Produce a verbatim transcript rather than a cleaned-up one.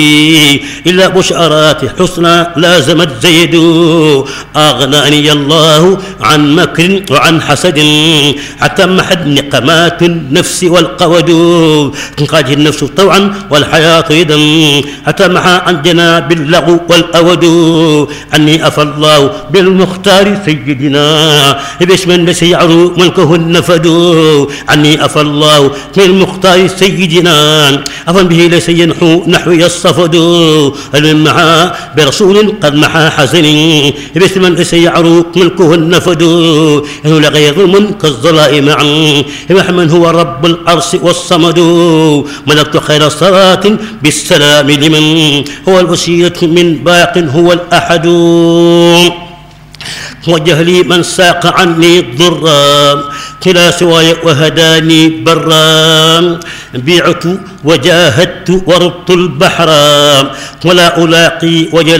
إلا بشارات حسنى لازمت زيد أغناني الله عن مكر وعن حسد حتى محد نقمات النفس والقود قاد النفس طوعا والحياة يدا حتى محى عن جناب اللغو والأود عني أفى الله بالمختار سيدنا باسم الذي يعرو ملكه النفد عني أفى الله بالمختار سيدنا أفن به ليس ينحو نحوي الصفد المعا برسول قد محى حزن باسم الذي يعرو ملكه النفد إنه لغير ظلم كالظلاء معا من هو رب العرش والصمد ملكت خير صلاة بالسلام لمن هو الوسيلة من باق هو الأحد وجه لي من ساق عني ضرا كلا سواي وهداني برا بيعت وجاهدت وربط البحر ولا ألاقي وجل